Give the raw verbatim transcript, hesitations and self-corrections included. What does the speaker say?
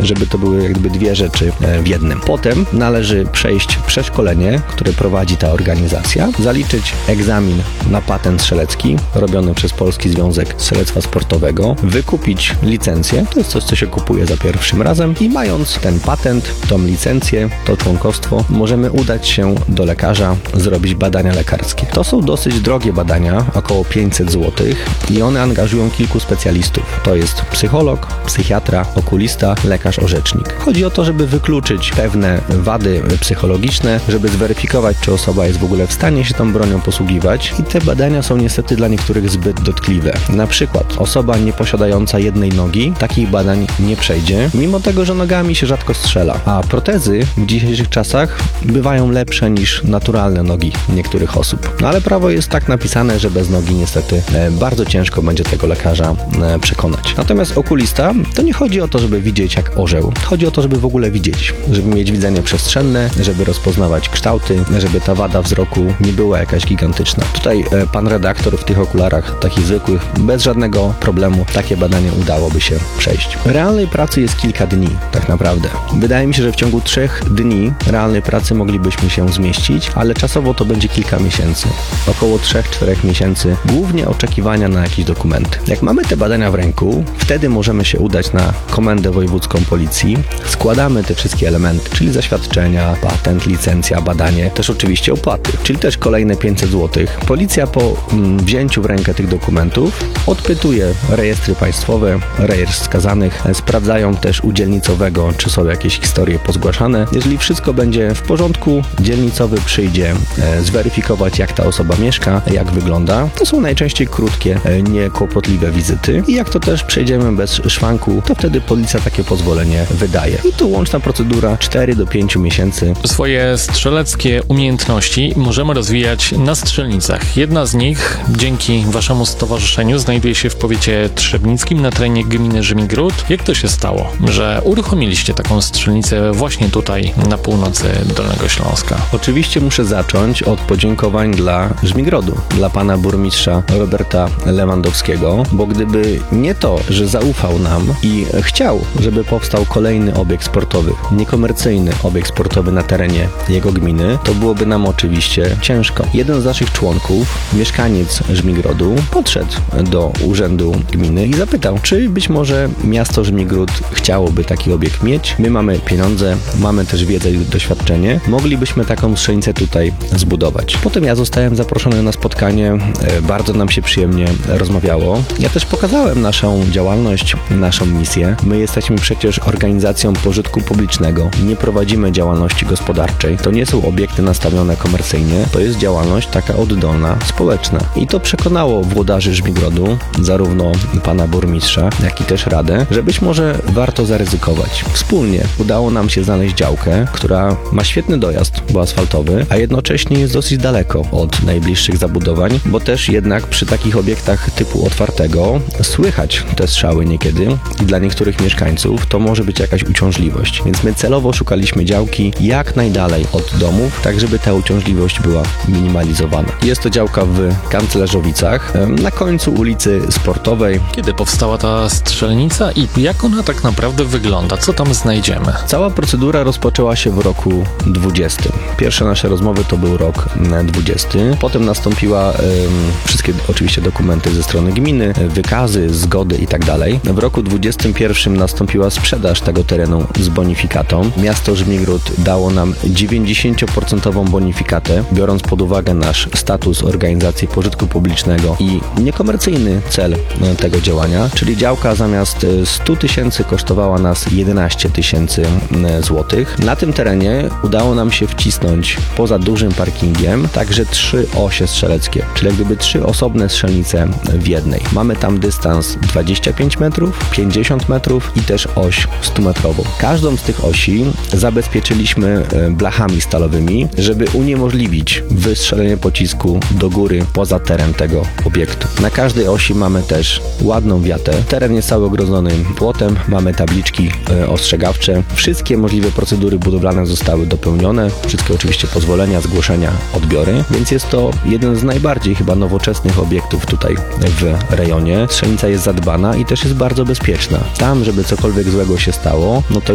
żeby to były jakby dwie rzeczy w jednym. Potem należy przejść przeszkolenie, które prowadzi ta organizacja, zaliczyć egzamin na patent strzelecki robiony przez Polski Związek Strzelectwa Sportowego, wykupić licencję, to jest coś, co się kupuje za pierwszym razem i mając ten patent, tą licencję, to członkostwo, możemy udać się do lekarza, zrobić badania lekarskie. To są dosyć drogie badania, około pięćset złotych i one angażują kilku specjalistów. To jest psycholog, psychiatra, okulista, lekarz orzecznik. Chodzi o to, żeby wykluczyć pewne wady psychologiczne, żeby zweryfikować, czy osoba jest w ogóle w stanie się tą bronią posługiwać i te badania są niestety dla niektórych zbyt dotkliwe. Na przykład osoba nieposiadająca jednej nogi takich badań nie przejdzie, mimo tego, że nogami się rzadko strzela, a protezy w dzisiejszych czasach bywają lepsze niż naturalne nogi niektórych osób. No ale prawo jest tak napisane, że bez nogi niestety e, bardzo ciężko będzie tego lekarza e, przekonać. Natomiast okulista, to nie chodzi o to, żeby widzieć jak orzeł. Chodzi o to, żeby w ogóle widzieć, żeby mieć widzenie przestrzenne, żeby rozpoznawać kształty, żeby ta wada wzroku nie była jakaś gigantyczna. Tutaj e, pan redaktor w tych okularach takich zwykłych, bez żadnego problemu takie badanie udałoby się przejść. Realnej pracy jest kilka dni, tak naprawdę. Wydaje mi się, że w ciągu trzech dni realnej pracy moglibyśmy się zmieścić, ale czasowo to będzie kilka miesięcy. Około trzech czterech miesięcy, głównie oczekiwania na jakieś dokumenty. Jak mamy te badania w ręku, wtedy możemy się udać na Komendę Wojewódzką Policji, składamy te wszystkie elementy, czyli zaświadczenia, patent, licencja, badanie, też oczywiście opłaty, czyli też kolejne pięćset złotych. Policja po mm, wzięciu w rękę tych dokumentów odpytuje rejestry państwowe, rejestr skazanych, sprawdzają też u dzielnicowego, czy są jakieś historie pozgłaszane. Jeżeli wszystko będzie w porządku, dzielnicowy przyjdzie e, zweryfikować, jak ta osoba mieszka, jak wygląda. To są najczęściej krótkie, e, niekłopotliwe wizyty i jak to też przejdziemy bez szwanku, to wtedy policja takie pozwolenie wydaje. I tu łączna procedura cztery do pięciu miesięcy. Swoje strzeleckie umiejętności możemy rozwijać na strzelnicach. Jedna z nich, dzięki waszemu stowarzyszeniu, znajduje się w powiecie trzebnickim na terenie gminy Żmigród. Jak to się stało, że uruchomiliście taką strzelnicę właśnie tutaj na północy Dolnego Śląska? Oczywiście muszę zacząć od podziękowań dla Żmigrodu, dla pana burmistrza Roberta Lewandowskiego, bo gdyby nie to, że zaufał nam i chciał, żeby powstał kolejny obiekt sportowy, niekomercyjny obiekt sportowy na terenie jego gminy, to byłoby nam oczywiście ciężko. Jeden z naszych członków, mieszkaniec Żmigrodu, podszedł do urzędu gminy i zapytał, czy być może miasto Żmigród chciałoby taki obiekt mieć. My mamy pieniądze, mamy też wiedzę i doświadczenie. Moglibyśmy taką strzelnicę tutaj zbudować. Potem ja zostałem zaproszony na spotkanie. Bardzo nam się przyjemnie rozmawiało. Ja też pokazałem naszą działalność, naszą misję. My jesteśmy przecież organizacją pożytku publicznego. Nie prowadzimy działalności gospodarczej. To nie są obiekty nastawione komercyjnie. To jest działalność taka oddolna, społeczna. I to przekonało włodarzy Żmigrodu, zarówno pana burmistrza, jak i też radę, że być może warto zaryzykować. Wspólnie udało nam się znaleźć działkę, która ma świetny dojazd, bo asfaltowy, a jednocześnie jest dosyć daleko od najbliższych zabudowań, bo też jednak przy takich obiektach typu otwartego słychać te strzały niekiedy i dla niektórych mieszkańców to może być jakaś uciążliwość. Więc my celowo szukaliśmy działki jak najdalej od domów, tak żeby ta uciążliwość była minimalizowana. Jest to działka w Kanclerzowicach, na końcu ulicy Sportowej. Kiedy powstała ta strzelnica i jak ona tak naprawdę wygląda? Co tam znajdziemy? Cała procedura rozpoczęła się w roku dwudziestym. Pierwsze nasze rozmowy to był rok dwudziesty. Potem nastąpiła um, wszystkie oczywiście dokumenty ze strony gminy, wykazy, zgody i tak dalej. W roku dwudziestym pierwszym nastąpiła sprzedaż tego terenu z bonifikatą. Miasto Żmigród dało nam dziewięćdziesiąt procent bonifikatę, biorąc pod uwagę nasz status organizacji pożytku publicznego i niekomercyjny cel tego działania, czyli działka zamiast stu tysięcy kosztowała nas jedenaście tysięcy złotych. Na tym terenie udało nam się wcisnąć poza dużym parkingiem także trzy osie strzeleckie, czyli jak gdyby trzy osobne strzelnice w jednej. Mamy tam dystans dwadzieścia pięć metrów, pięćdziesiąt metrów i też oś stumetrową. Każdą z tych osi zabezpieczyliśmy blachami stalowymi, żeby uniemożliwić wystrzelenie pocisku do góry poza teren tego obiektu. Na każdej osi mamy też ładną wiatę. Teren jest cały ogrodzony płotem, mamy tabliczki e, ostrzegawcze. Wszystkie możliwe procedury budowlane zostały dopełnione. Wszystkie oczywiście pozwolenia, zgłoszenia, odbiory, więc jest to jeden z najbardziej chyba nowoczesnych obiektów tutaj w rejonie. Strzelnica jest zadbana i też jest bardzo bezpieczna. Tam, żeby cokolwiek złego się stało, no to